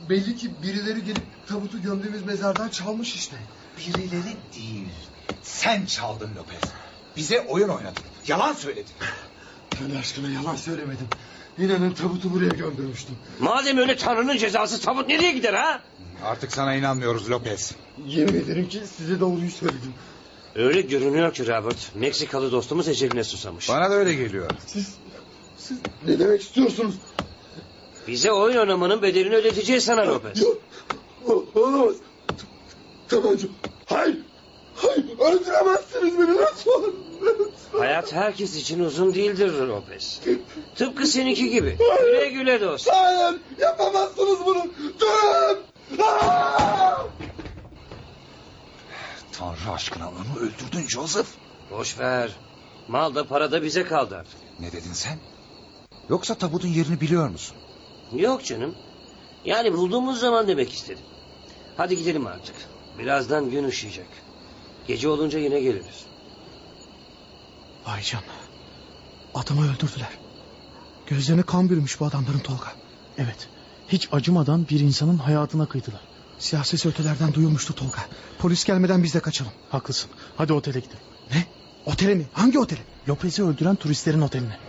Belli ki birileri gelip tabutu gömdüğümüz mezardan çalmış işte. Birileri değil. Sen çaldın Lopez. Bize oyun oynadın. Yalan söyledin. Tanrı aşkına yalan söylemedim. İnanın tabutu buraya gömdürmüştüm. Madem öyle Tanrı'nın cezası, tabut nereye gider ha? Artık sana inanmıyoruz Lopez. Yemin ederim ki size doğruyu söyledim. Öyle görünüyor ki Robert, Meksikalı dostumuz eceline susamış. Bana da öyle geliyor. Siz ne demek istiyorsunuz? Bize oyun oynamanın bedelini ödeteceğiz sana Lopez. Yok, olamaz. Tabanca. Hayır, hayır, öldüremezsiniz beni lütfen. Hayat herkes için uzun değildir Lopez. Tıpkı seninki gibi. Güle güle dost. Hayır, yapamazsınız bunu. Durun. Tanrı aşkına onu öldürdün Joseph. Boş ver. Mal da para da bize kaldı artık. Ne dedin sen? Yoksa tabutun yerini biliyor musun? Yok canım. Yani bulduğumuz zaman demek istedim. Hadi gidelim artık. Birazdan gün ışıyacak. Gece olunca yine geliriz. Vay canına. Adamı öldürdüler. Gözlerine kan bürümüş bu adamların Tolga. Evet. Hiç acımadan bir insanın hayatına kıydılar. Siyasi ötelerden duyulmuştu Tolga. Polis gelmeden biz de kaçalım. Haklısın. Hadi otele gidelim. Ne? Otele mi? Hangi otele? Lopez'i öldüren turistlerin oteline.